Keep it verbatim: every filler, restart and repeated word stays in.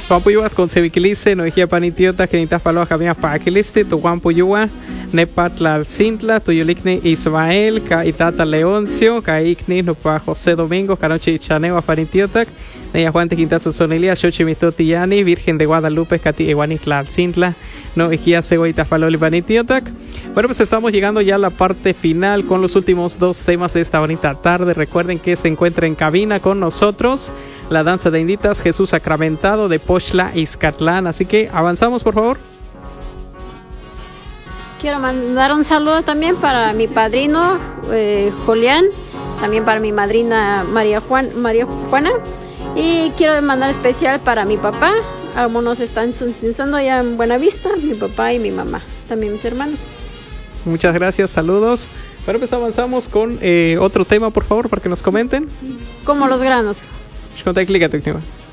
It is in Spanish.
Pampuyuas con Seviquilice, no hija panitiota, que nitas palo jamia paquiliste, tu Pampuyua, Nepatla Cintla, tu Yulikni Ismael, Ka Itata Leoncio, Ka Ikni, no pa José Domingo, Canoche Chaneo, panitiotac, Neya Juan Tequintazo Sonelia, Xochi Mitotiani, Virgen de Guadalupe, Cati Eguanicla Cintla, no hija Ceboita Faloli panitiotac. Bueno, pues estamos llegando ya a la parte final con los últimos dos temas de esta bonita tarde. Recuerden que se encuentra en cabina con nosotros la danza de inditas Jesús Sacramentado de Poxtla, Ixcatlán. Así que avanzamos, por favor. Quiero mandar un saludo también para mi padrino eh, Julián, también para mi madrina María, Juan, María Juana, y quiero mandar especial para mi papá. Algunos están sintonizando ya en Buenavista, mi papá y mi mamá, también mis hermanos. Muchas gracias, saludos. Bueno, pues avanzamos con eh, otro tema, por favor, para que nos comenten. Como los granos. Conta, explícate,